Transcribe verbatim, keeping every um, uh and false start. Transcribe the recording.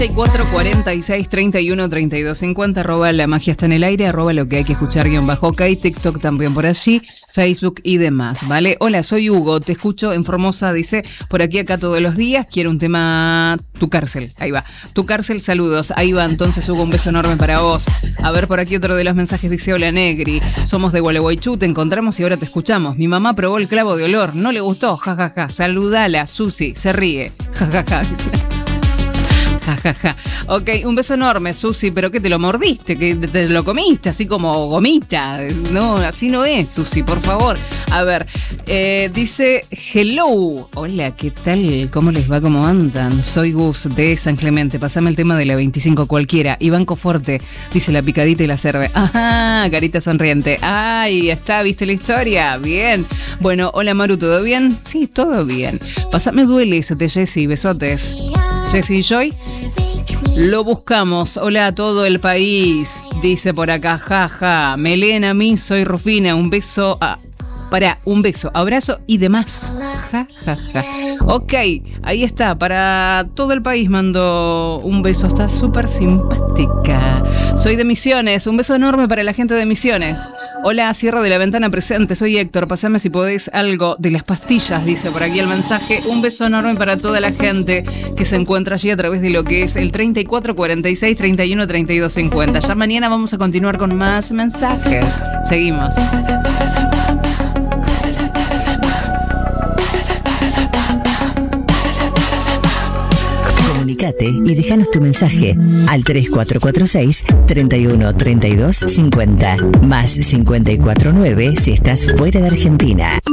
cuatro cuarenta y seis, treinta y uno, treinta y dos cincuenta, arroba la magia está en el aire, arroba lo que hay que escuchar guión bajo ok, TikTok también por allí, Facebook y demás, ¿vale? Hola, soy Hugo, te escucho en Formosa, dice, por aquí acá todos los días, quiero un tema, tu cárcel, ahí va, tu cárcel, saludos, ahí va, entonces Hugo, un beso enorme para vos. A ver, por aquí otro de los mensajes dice, hola Negri, somos de Gualeguaychú, te encontramos y ahora te escuchamos, mi mamá probó el clavo de olor, no le gustó, jajaja, ja, ja. Saludala, Susi, se ríe, jajaja, ja, ja, dice. Ja, ja, ja. Ok, un beso enorme, Susi, pero que te lo mordiste, que te lo comiste, así como gomita. No, así no es, Susi, por favor. A ver, eh, dice, hello. Hola, ¿qué tal? ¿Cómo les va? ¿Cómo andan? Soy Gus de San Clemente. Pasame el tema de la veinticinco cualquiera. Y Banco Fuerte, dice la picadita y la cerve. Ajá, carita sonriente. Ay, está, ¿viste la historia? Bien. Bueno, hola Maru, ¿todo bien? Sí, todo bien. Pasame Dueles de Jessy, besotes. Jessy y Joy. Lo buscamos. Hola a todo el país. Dice por acá, jaja. Melena, mí, soy Rufina. Un beso. A... Para, un beso, abrazo y demás. Ja, ja, ja. Ok, ahí está. Para todo el país mando un beso. Está súper simpática. Soy de Misiones. Un beso enorme para la gente de Misiones. Hola, cierro de la ventana presente. Soy Héctor. Pasame si podés algo de las pastillas, dice por aquí el mensaje. Un beso enorme para toda la gente que se encuentra allí a través de lo que es el treinta y cuatro cuarenta y seis, treinta y uno, treinta y dos cincuenta. Ya mañana vamos a continuar con más mensajes. Seguimos. Comunicate y déjanos tu mensaje al tres cuatro cuatro seis, treinta y uno, treinta y dos cincuenta, más cincuenta y cuatro nueve si estás fuera de Argentina.